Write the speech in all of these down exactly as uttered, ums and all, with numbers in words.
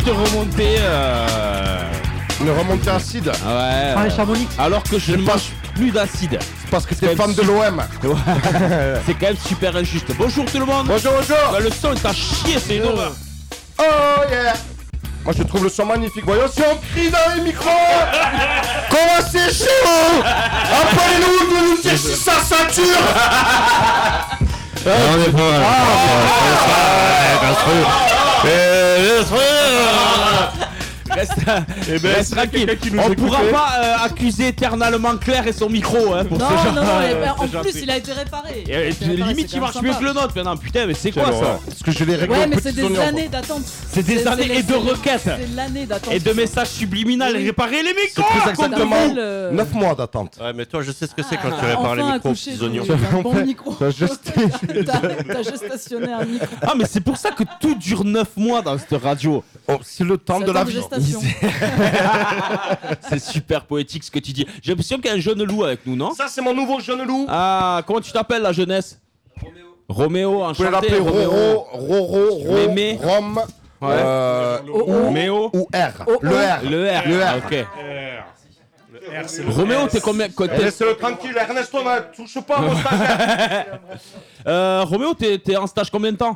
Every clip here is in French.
remontée. Euh... Une remontée acide. Ouais. Ah, un Chamonix. Alors que je ne mange plus d'acide. C'est parce que t'es fan de l'O M. C'est quand même super injuste. Bonjour tout le monde. Bonjour, bonjour. Bah, le son est à chier, c'est une horreur. Oh yeah. Moi je trouve le son magnifique. Voyons si on crie dans les micros. Comment c'est chaud. Appelez-nous, de nous dire si ça sature. On est pas Reste, eh ben, reste tranquille. On pourra pas euh, accuser éternellement Claire et son micro hein, pour non, ce genre. Non, non, ben, en plus il a été réparé. Et, et, réparé limite il marche mieux que le nôtre maintenant. Putain, mais c'est quoi ça? Parce que je l'ai réglé. Ouais, mais c'est des années d'attente. C'est des années et de requêtes. C'est l'année d'attente. Et de messages subliminales. Oui. Réparer les micros. C'est très exactement le... neuf mois d'attente. Ouais, mais toi, je sais ce que c'est quand Ah, tu répares les enfin micros aux accouché, petits oignons. j'ai un bon micro. T'as juste- T'as t'as gestationné un micro. Ah, mais c'est pour ça que tout dure neuf mois dans cette radio. Oh, c'est le temps C'est de la temps de vie. gestation. C'est super poétique ce que tu dis. J'ai l'impression qu'il y a un jeune loup avec nous, non? Ça c'est mon nouveau jeune loup. Ah, comment tu t'appelles la jeunesse? Roméo. Roméo, Vous pouvez enchanté. l'appeler Roro, Roro, Ro, Mémé. Rom, Ouais. euh, ou Méo. ou R. Oh, Le oh. R. Le R. Le R. Ok. Roméo, t'es combien côté... Laissez-le tranquille, Ernesto, ne touche pas à mon stagiaire. euh, Roméo, t'es, t'es en stage combien de temps?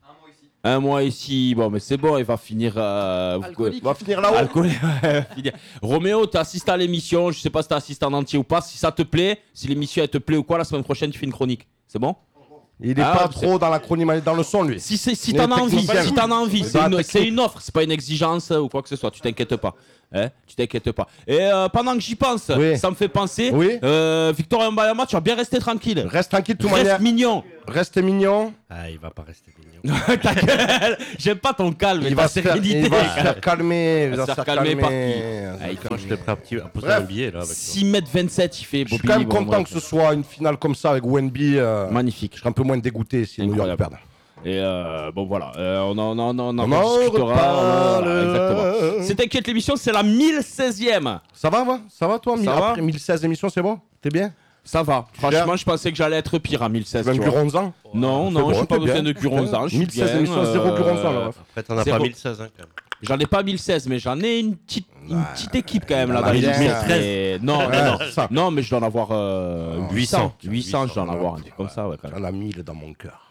Un mois ici, bon mais c'est bon, il va finir... Euh, Alcoolique. On va finir là-haut. Alcoolique, ouais, finir. Roméo, t'as assisté à l'émission, je sais pas si t'as assisté en entier ou pas, si ça te plaît, si l'émission elle te plaît ou quoi, la semaine prochaine tu fais une chronique, c'est bon? Il est Ah, pas c'est- trop dans la chronique, mais dans le son lui. Si, c'est, si Il t'en est as envie, technicien. si t'en as envie, c'est Bah, une, technique. c'est une offre, c'est pas une exigence ou quoi que ce soit, tu t'inquiètes pas. Hein, tu t'inquiètes pas. Et euh, pendant que j'y pense, Oui. ça me fait penser, Oui. euh, Victor Mbayama, tu vas bien rester tranquille. Reste tranquille, de toute Reste manière. mignon. Reste mignon. Ah, il va pas rester mignon. Ta gueule. J'aime pas ton calme et Il ta va, se faire, sérénité. il va se faire calmer. Il va se faire calmer. par qui? Ah, il Quand je t'ai pris un petit, à poser Bref. un billet là. Avec six mètres vingt-sept, il fait. Je suis Bobby, quand même bon, content voilà. que ce soit une finale comme ça avec Wemby. Euh, Magnifique. je serais un peu moins dégoûté si New York Incroyable. perd. Et euh, bon voilà, euh, on en, on en, on en On en rediscutera. reparle. Voilà, exactement. C'est T'inquiète l'émission, c'est la mille seizième. Ça va, va Ça va toi Ça va Après mille seize émissions, c'est bon? T'es bien? Ça va. Franchement, je pensais que j'allais être pire à mille seize. Tu tu vas vois. Guronzan? Non, C'est non, bon, j'ai pas t'es besoin bien. de Guronzan. je suis mille seize bien, émissions, zéro euh, Guronzan là. Après, t'en as Zéro. pas mille seize hein, quand même. J'en ai pas mille seize, mais j'en ai une petite, une petite équipe quand même là Ah, dans les bien. mille treize. Et- Non, non, non. Ouais, ça. Non, mais je dois en avoir euh, Ah, huit cents. huit cents. huit cents, je dois en avoir un truc comme ça, ouais, quand même. J'en ai mille dans mon cœur.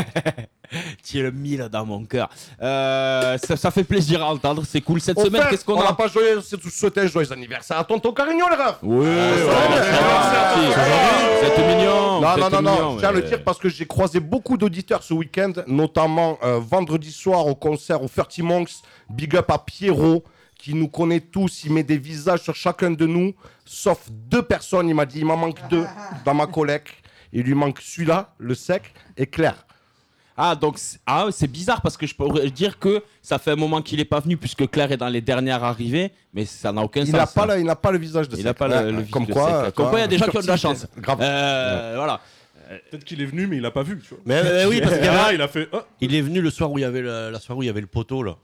Tu es le mille dans mon cœur. Euh, ça, ça fait plaisir à entendre, c'est cool. Cette Au semaine, fait, qu'est-ce qu'on on a n'a pas joyeux, c'est tout souhaité un joyeux anniversaire à tonton Carignon, les refs. Oui, ouais, c'est ouais, vrai, c'est c'est gentil. Vous êtes mignon. Non, vous non, êtes non, non, mignon, je tiens à le mais- dire parce que j'ai croisé beaucoup d'auditeurs ce week-end, notamment euh, vendredi soir au concert au thirty Monks. Big up à Pierrot, qui nous connaît tous, il met des visages sur chacun de nous, sauf deux personnes, il m'a dit, il m'en manque deux dans ma collecte. Il lui manque celui-là, le sec, et Claire. Ah, donc c'est- ah, c'est bizarre parce que je pourrais dire que ça fait un moment qu'il n'est pas venu puisque Claire est dans les dernières arrivées, mais ça n'a aucun Il sens. n'a pas, hein. le- il n'a pas le visage de Il sec. n'a pas Ouais, le, le ouais, visage Comme de quoi, sec. euh, Comme quoi, il y a des gens qui ont de la furtivité. chance. Grave. Euh, voilà. Peut-être qu'il est venu, mais il a pas vu. Tu vois. Mais euh, oui, parce qu'il y Là, avait- il a fait. Oh. il est venu le soir où il y avait le- la soirée où il y avait le poteau là.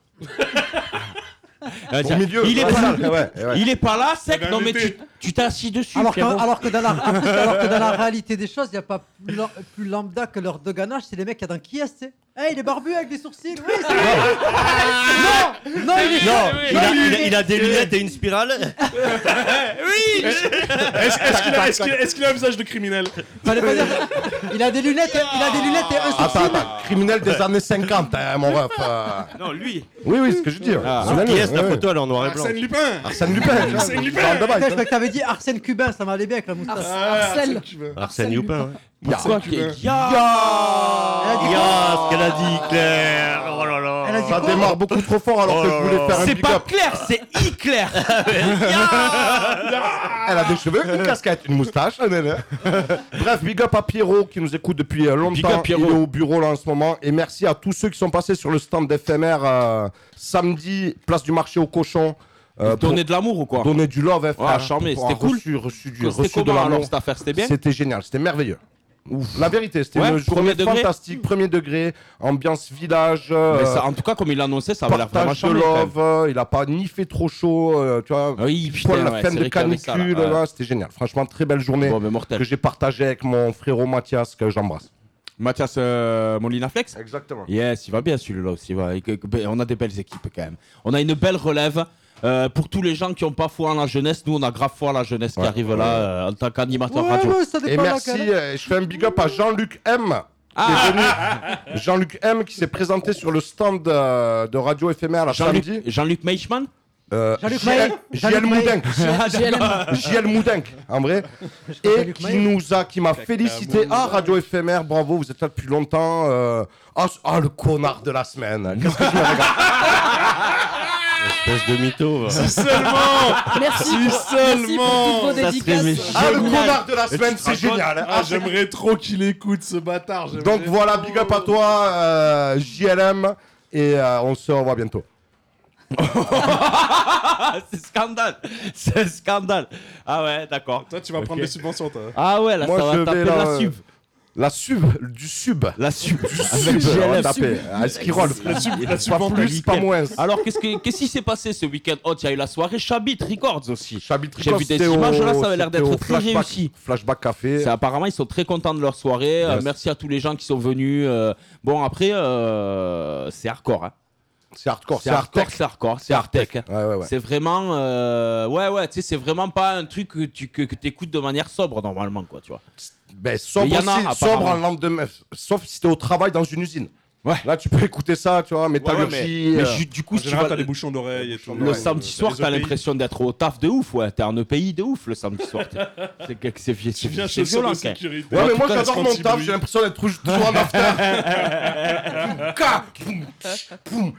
Euh, Au tiens, milieu. il est ouais, pas, ouais, ouais, ouais. il est pas là, sec. avait Non mais invité. tu tu t'es assis dessus. Alors que, frérot. alors, que dans la, en plus, alors que dans la réalité des choses, il n'y a pas plus, lam- plus lambda que leur de ganache, c'est les mecs qui sont dans qui est, tu sais. Hey, il est barbu avec des sourcils. Oui, c'est vrai. Non, non, il est. Non, il a, oui, il a- oui. il a des lunettes et une spirale. Oui. Est-ce est-ce qu'il a, est-ce qu'il a- est-ce qu'il a un visage de criminel? Fallait pas dire. Il a des lunettes, et- il a des lunettes et un Attends, sourcil. attends, criminel des années cinquante, hein, mon ref. euh. Non lui. Oui, oui, c'est ce que je dis. Ah. C'est la Qui nuit, est la ouais, photo elle est en noir et blanc. Arsène Lupin. Arsène Lupin. tu vois, Arsène je Lupin. parle de bail, Putain, je hein. crois que t'avais dit Arsène Cubain, ça m'allait bien avec la moustache. Arcel. Arsène Lupin. Ouais. Pourquoi Arsène qu'il Lupin. y a- Elle a dit Ya, quoi ce qu'elle a dit, Claire. Oh là là. Elle a dit Ça quoi démarre beaucoup trop fort alors que je voulais faire un C'est big pas up. clair, c'est I-Claire. Elle a des cheveux, une casquette, une moustache. Bref, big up à Pierrot qui nous écoute depuis euh, Big longtemps. up, Pierrot. Il est au bureau là en ce moment. Et merci à tous ceux qui sont passés sur le stand d'F M R euh, samedi, place du marché au cochon. euh, pour Donner de l'amour ou quoi? donner du love, F Ah, R. charmé, Pour- c'était pour- cool. Reçu, reçu, du, C'était reçu de comment alors l'amour. cette affaire? C'était bien? C'était génial, c'était merveilleux. La vérité, c'était Ouais, une premier journée degré. fantastique, premier degré, ambiance village. euh, Mais ça, en tout cas, comme il l'a annoncé, ça va l'air vraiment Partage de charmé. quand même. love, euh, il a pas ni fait trop chaud, euh, tu vois. Oui, pile putain, poil la ouais, fin c'est de vrai qu'il y avait ça, là, canicule, ouais. là, c'était génial. Franchement, très belle journée Bon, mais mortel. que j'ai partagée avec mon frérot Mathias, que j'embrasse. Mathias euh, Molina Flex. Exactement. Yes, il va bien celui-là aussi. Ouais. On a des belles équipes quand même. On a une belle relève. Euh, pour tous les gens qui n'ont pas foi en la jeunesse, nous on a grave foi en la jeunesse Ouais. qui arrive là euh, en tant qu'animateur Ouais, radio. ouais, ça Et dépend merci, laquelle. euh, je fais un big up à Jean-Luc M. Qui est venu. Jean-Luc M qui s'est présenté sur le stand euh, de Radio éphémère la Jean-Luc samedi. Jean-Luc Meichmann. Euh, Jean-Luc J L May. J L Jean-Luc May. Moudenc. J L M. J L Moudenc, en vrai. Et Jean-Luc qui May. nous a, qui m'a félicité. Ah, Radio éphémère, bravo, vous êtes là depuis longtemps. euh, Ah, c- ah, le connard de la semaine. Qu'est-ce que je me régale. Espèce de mytho. va. Si seulement Merci Si pour, merci seulement. pour toutes vos Ça serait dédicaces. méchant. Ah, le Génial. connard de la semaine, c'est racontes génial. hein. Ah, j'aimerais trop qu'il écoute ce bâtard. j'aimerais Donc voilà, trop. big up à toi, euh, J L M. Et euh, on se revoit bientôt. C'est scandale. C'est scandale. Ah ouais, d'accord. Toi, tu vas prendre Ok. des subventions, toi. Ah ouais, là Moi, ça je va taper vais de là, la euh, sub. La sub, du sub. La sub. Avec Avec G L M. G L M. Taper. Ah, ce qui roule. La sub, la Pas subvention. plus, pas moins. Alors, qu'est-ce que- qu'est-ce qui s'est passé ce week-end? Oh, il y a eu la soirée Chabit Records aussi. Chabit J'ai Records, vu des c'était images, au- là, ça avait l'air c'était d'être au très flashback- réussi. Flashback Café. C'est apparemment, ils sont très contents de leur soirée. Euh, Yes. merci à tous les gens qui sont venus. euh, Bon, après, euh, c'est hardcore. Hein. C'est hardcore, C'est c'est hardcore, hardtech. c'est hardcore, c'est hardtech. hein. Ouais, ouais, ouais. C'est vraiment, euh, ouais, ouais, tu sais, c'est vraiment pas un truc que tu que, que écoutes de manière sobre normalement, quoi, tu vois. Ben, sobre, Mais y en a, aussi, sobre apparemment. en lendemain. Sauf si t'es au travail dans une usine. Ouais. Là, tu peux écouter ça, tu vois, métallurgie. Mais euh, ju- du coup, En si tu général, vas- t'as des bouchons d'oreilles et tout. le Ouais, samedi euh, soir, les t'as O P I. l'impression d'être au taf de ouf, ouais. T'es en E P I de ouf le samedi soir. t'es- C'est que- c'est vi- Tu c'est- viens c'est chez violent, de quand même. sécurité. Ouais, En mais tout moi cas, j'adore quand mon il taf, brille. j'ai l'impression d'être toujours toujours en after. Ka, poum, poum.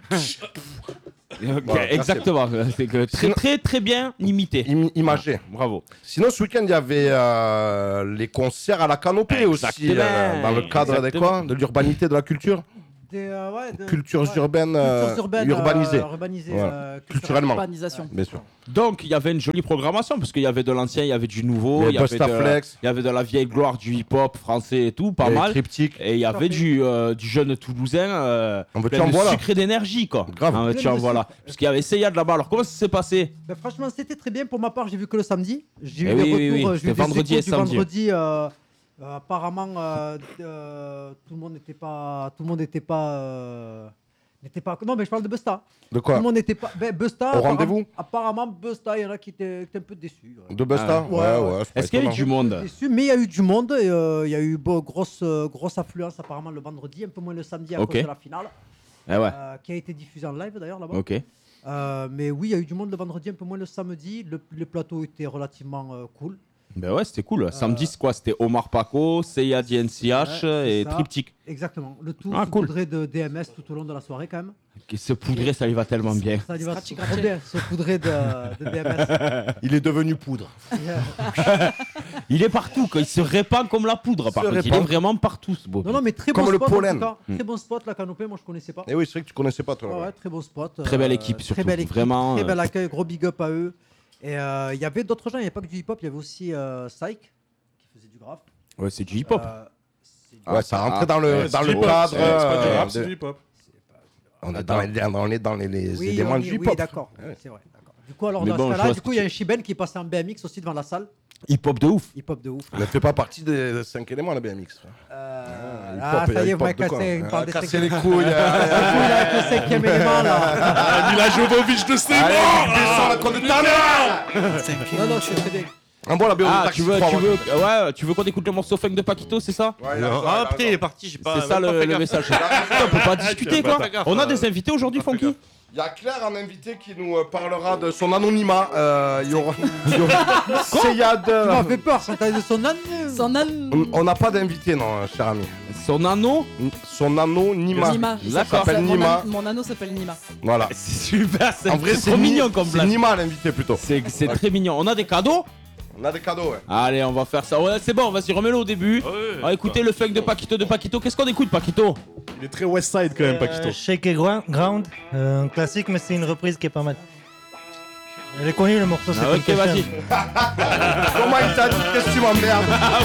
Ok, Voilà, exactement. C'est que très, Sinon- très, très bien imité. Im- Imagé. Bravo. Sinon, ce week-end, il y avait euh, les concerts à la canopée aussi, Exactement. euh, dans le cadre des Exactement. quoi De l'urbanité, de la culture Des, euh, ouais, de- Cultures ouais. urbaines, euh, Cultures urbaines, urbanisées. euh, urbanisées, Voilà. euh, Culturellement. Urbanisation. Bien sûr. Donc, il y avait une jolie programmation, parce qu'il y avait de l'ancien, il y avait du nouveau, Les il y, avait de, Bustaflex. il y avait de la vieille gloire du hip-hop français et tout, pas Les mal. Cryptiques. Et il y avait Tout à fait. du, euh, du jeune Toulousain, euh, On veut plein tu en de voilà. sucre et d'énergie, quoi. Grave. Ah, Plein tu en de vois là. Parce qu'il y avait Seyad là-bas. Alors, comment ça s'est passé? Ben, franchement, c'était très bien. Pour ma part, j'ai vu que le samedi. J'ai Eh eu oui, des oui, retours. oui. euh, J'ai C'était eu des vendredi échos et du samedi. vendredi. euh, euh, apparemment, euh, euh, tout le monde n'était pas. Tout le monde n'était pas. euh, n'était pas. Non, mais je parle de Busta. De Tout quoi le monde n'était pas. Ben, Busta. Au apparemment- rendez-vous Apparemment, Busta, il y en a qui étaient, qui étaient un peu déçus. ouais. De Busta Ah, Ouais, ouais. ouais. c'est pas Est-ce qu'il y a eu étonnant. du monde? Déçus, mais il y a eu du monde. et, euh, Il y a eu bon, grosse, euh, grosse affluence apparemment le vendredi, un peu moins le samedi à Ok. cause de la finale, Eh ouais. euh, qui a été diffusée en live d'ailleurs là-bas. Ok. Euh, mais oui, il y a eu du monde le vendredi, un peu moins le samedi. Le, les plateaux étaient relativement euh, cool. Ben ouais, c'était cool. Samedi, c'est quoi? C'était Omar Paco, Seyad I N C H Ouais, c'est et ça. Triptyque. Exactement. Le tout Ah, cool. saupoudré de D M S tout au long de la soirée quand même. Qui se poudrait, ça lui va tellement bien. Ça lui va Scratchy, trop scratchy. bien, saupoudré de, de D M S. Il est devenu poudre. Et, euh, Il est partout, quoi. Il se répand comme la poudre, par Se contre. Il répand. est vraiment partout, ce beau. non, non, mais très Comme bon le spot pollen. en tout cas. Mm. Très bon spot, la canopée, moi je connaissais pas. Et oui, c'est vrai que tu connaissais pas toi. Ouais, là-bas. ouais, très bon spot. Très belle euh, équipe, surtout. Très belle équipe, Vraiment, très euh, bel accueil, gros big up à eux. Et euh, il y avait d'autres gens, il n'y avait pas que du hip-hop, il y avait aussi euh, Psych qui faisait du graphe. Ouais, c'est du hip-hop. Euh, c'est du- Ouais, ça rentrait Ah, dans le, Ouais, dans c'est le du hip-hop, cadre. c'est- C'est pas du euh, rap, c'est de- du hip-hop. On est dans les, on est dans les, les Oui, éléments on du y- oui, hip-hop. d'accord. Ouais. C'est vrai, d'accord. Du coup, alors Mais dans bon, ce je cas-là, vois du ce coup, que il y a tu- un Shiben qui est passé en B M X aussi devant la salle. Hip-hop de ouf. Hip-hop de ouf. Elle ne fait pas partie des cinq éléments, la B M X. frère. Euh, Hip-hop, ah, il y a ça y est, hip-hop vous m'avez de quoi cassé, il me Ah, parle des casser cinq- les couilles. Ah, euh, il a avec le cinquième élément là. Ah, Mila Jovovich de ses Allez, morts descends la côte de ta mère. Non, non, c'est très bien. Envoie la B M X. Ah, tu veux, tu veux, ouais, tu veux qu'on écoute le morceau funk de Paquito, c'est ça? Ouais, il a Non. raison, il a Ah raison. putain, il est parti, j'ai pas. C'est ça même pas le, fait le gaffe. message. Putain, on peut pas discuter, pas quoi. fait gaffe, On a euh, des invités aujourd'hui, pas fait Funky? Il y a Claire, un invité, qui nous euh, parlera de son anonymat. Euh, Il y aura. il y aura- Seyad. Tu euh, m'as fait peur quand t'as dit son nom. Son an... on- On n'a pas d'invité, non, euh, cher ami. Son anneau? Son anonymat. Nima. Il D'accord. s'appelle Mon Nima. an- Mon anneau s'appelle Nima. Voilà. C'est super, c'est En vrai, c'est c'est trop Ni- mignon comme C'est blague. Nima l'invité plutôt. C'est c'est très mignon. On a des cadeaux? On a des cadeaux, ouais. Allez, on va faire ça. Ouais, c'est bon, vas-y, remets-le au début. Ouais, On va écouter le funk de Paquito de Paquito. Qu'est-ce qu'on écoute, Paquito? Il est très Westside quand même, Paquito. Euh, Shake it Gra- Ground, euh, un classique, mais c'est une reprise qui est pas mal. Elle est connue le morceau, c'est Ah, ok, Confession. vas-y. Comment il t'a dit? Qu'est-ce que tu m'emmerdes?